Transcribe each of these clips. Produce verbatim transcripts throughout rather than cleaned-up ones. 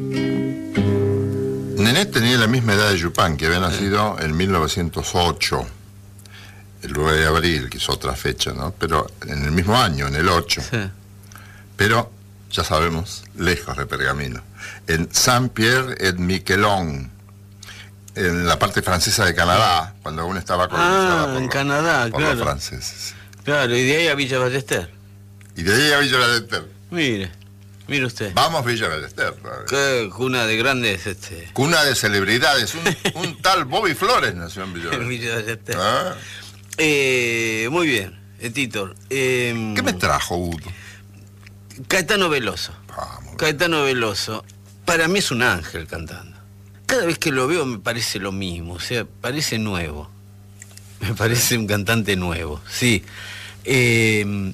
Nenet tenía la misma edad de Yupan, que había nacido en mil novecientos ocho, el nueve de abril, que es otra fecha, ¿no? Pero en el mismo año, en el ocho. Sí. Pero, ya sabemos, lejos de Pergamino. En Saint-Pierre-et-Miquelon, en la parte francesa de Canadá, cuando aún estaba colonizada ah, por, en los, Canadá, por claro. los franceses. Claro, y de ahí a Villa Ballester. Y de ahí a Villa Ballester. Mire, mire usted. Vamos Villa Ballester. Qué cuna de grandes... Este... Cuna de celebridades. Un, un tal Bobby Flores nació en Villa Ballester. Villa Ballester. ¿Ah? Eh, muy bien, Tito. Eh, ¿Qué me trajo, Udo? Caetano Veloso. Ah, Caetano Veloso, para mí es un ángel cantando. Cada vez que lo veo me parece lo mismo, o sea, parece nuevo. Me parece un cantante nuevo, sí. Eh,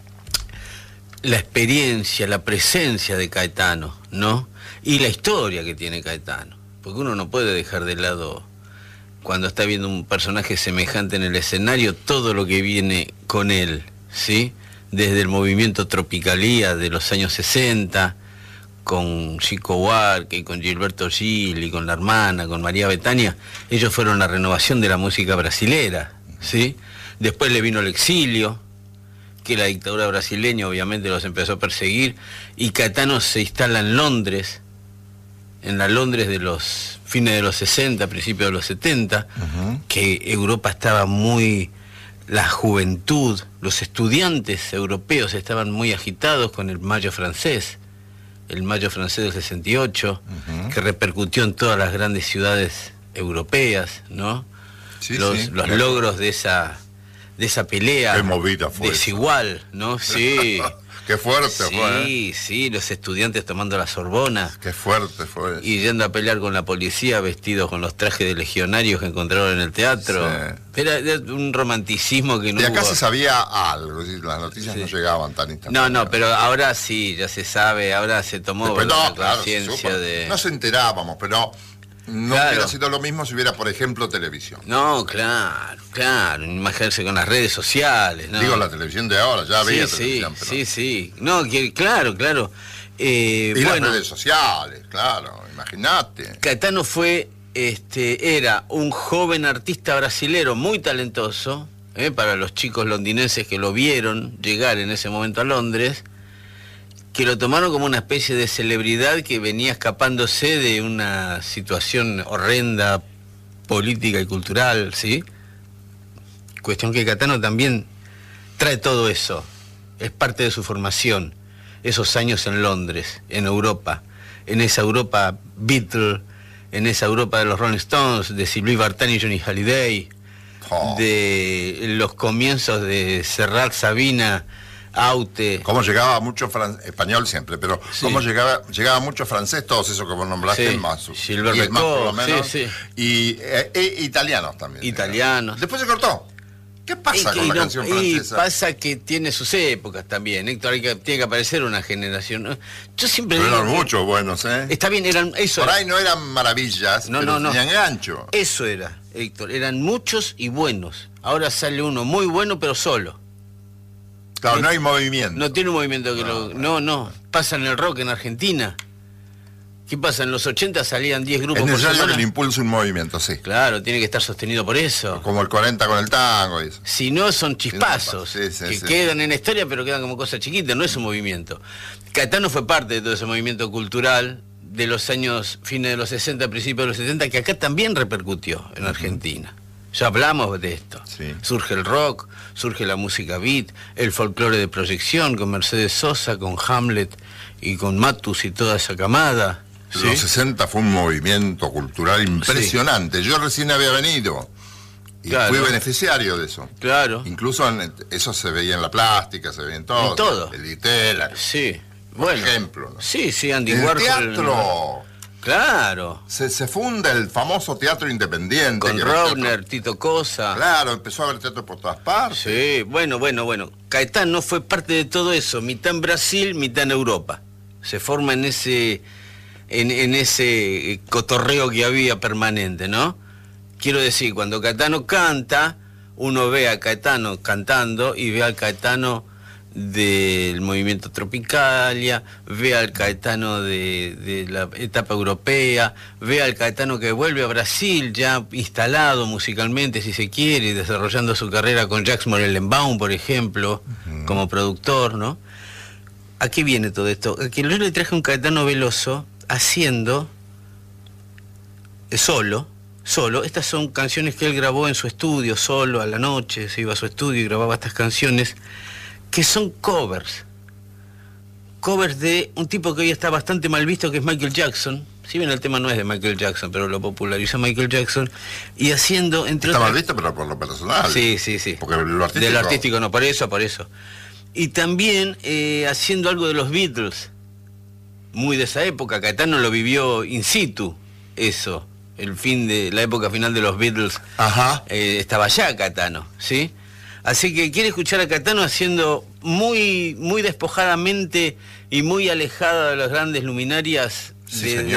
la experiencia, la presencia de Caetano, ¿no? Y la historia que tiene Caetano. Porque uno no puede dejar de lado, cuando está viendo un personaje semejante en el escenario, todo lo que viene con él, ¿sí? Desde el movimiento Tropicalía de los años sesenta, con Chico Buarque, con Gilberto Gil y con la hermana, con María Bethânia. Ellos fueron la renovación de la música brasilera, ¿sí? Después le vino el exilio, que la dictadura brasileña obviamente los empezó a perseguir, y Caetano se instala en Londres, en la Londres de los fines de los sesenta, principios de los setenta, uh-huh. que Europa estaba muy... La juventud, los estudiantes europeos estaban muy agitados con el Mayo francés, el Mayo francés del sesenta y ocho, uh-huh. que repercutió en todas las grandes ciudades europeas, ¿no? Sí, los sí, los claro. logros de esa, de esa pelea Qué movida fue desigual, eso. ¿no? Sí. Qué fuerte sí, fue. Sí, sí, los estudiantes tomando la Sorbona. Qué fuerte fue eso. Y yendo a pelear con la policía vestidos con los trajes de legionarios que encontraron en el teatro. Sí. Era, era un romanticismo que no De acá hubo. se sabía algo, las noticias sí. no llegaban tan instantáneamente. No, no, pero ahora sí, ya se sabe, ahora se tomó Después, la no, claro, conciencia de... No se enterábamos, pero... No claro. hubiera sido lo mismo si hubiera, por ejemplo, televisión. No, claro, claro, imaginarse con las redes sociales, ¿no? Digo, la televisión de ahora, ya había sí, televisión. Sí, pero... sí, sí, no, que, claro, claro. Eh, y bueno, las redes sociales, claro, imagínate. Caetano fue, este, era un joven artista brasilero muy talentoso, eh, para los chicos londinenses que lo vieron llegar en ese momento a Londres, que lo tomaron como una especie de celebridad que venía escapándose de una situación horrenda política y cultural, ¿sí? Cuestión que Caetano también trae todo eso, es parte de su formación, esos años en Londres, en Europa, en esa Europa Beatle, en esa Europa de los Rolling Stones, de Sylvie Vartan y Johnny Hallyday, oh. de los comienzos de Serrat, Sabina, Aute. Cómo llegaba mucho fran... español siempre, pero sí. cómo llegaba llegaba mucho francés, todos esos que vos nombraste, sí. más, Gilbert y más por lo menos, sí, sí. y eh, e, italianos también. Italianos. Digamos. Después se cortó. ¿Qué pasa y, con y la no, canción y francesa? Pasa que tiene sus épocas también, Héctor, hay que, tiene que aparecer una generación. Yo siempre pero digo eran muchos buenos, ¿eh? Está bien, eran eso. Por era. ahí no eran maravillas, no, pero no, no. tenían gancho. Eso era, Héctor, eran muchos y buenos. Ahora sale uno muy bueno, pero solo. Claro, no, no hay movimiento. No tiene un movimiento que no, lo... No, no. Pasa en el rock en Argentina. ¿Qué pasa? En los ochenta salían diez grupos por semana. Es necesario que le impulse un movimiento, sí. Claro, tiene que estar sostenido por eso. Como el cuarenta con el tango y eso. Si no, son chispazos, sí, sí, que sí, quedan sí. en la historia, pero quedan como cosas chiquitas, no es un movimiento. Caetano fue parte de todo ese movimiento cultural de los años, fines de los sesenta, principios de los setenta, que acá también repercutió en Argentina. Ya hablamos de esto. Sí. Surge el rock, surge la música beat, el folclore de proyección con Mercedes Sosa, con Hamlet y con Matus y toda esa camada. ¿Sí? Los sesenta fue un movimiento cultural impresionante. Sí. Yo recién había venido y claro. fui beneficiario de eso. Claro. Incluso en, eso se veía en la plástica, se veía en todo. En todo. El Ditela. Sí. Por bueno. ejemplo. ¿No? Sí, sí, Andy el Warhol. teatro. Claro. Se, se funda el famoso teatro independiente. Con Rovner, Tito Cosa. Claro, empezó a haber teatro por todas partes. Sí, bueno, bueno, bueno. Caetano fue parte de todo eso, mitad en Brasil, mitad en Europa. Se forma en ese, en, en ese cotorreo que había permanente, ¿no? Quiero decir, cuando Caetano canta, uno ve a Caetano cantando y ve al Caetano del movimiento Tropicalia, ve al Caetano de, de la etapa europea, ve al Caetano que vuelve a Brasil, ya instalado musicalmente, si se quiere, desarrollando su carrera con Jacques Morellenbaum, por ejemplo, uh-huh. como productor, ¿no? ¿A qué viene todo esto? A que yo le traje un Caetano Veloso haciendo solo, solo, estas son canciones que él grabó en su estudio, solo, a la noche, se iba a su estudio y grababa estas canciones, que son covers, covers de un tipo que hoy está bastante mal visto, que es Michael Jackson. Si bien el tema no es de Michael Jackson, pero lo popularizó Michael Jackson, y haciendo entre Está otras... mal visto, pero por lo personal. Sí, sí, sí. Porque lo artístico... De lo artístico no, por eso, por eso. Y también eh, haciendo algo de los Beatles, muy de esa época. Caetano lo vivió in situ, eso, el fin de la época final de los Beatles. Ajá. Eh, estaba allá Caetano, ¿sí? Así que quiere escuchar a Caetano haciendo muy, muy despojadamente y muy alejada de las grandes luminarias sí, de, señor.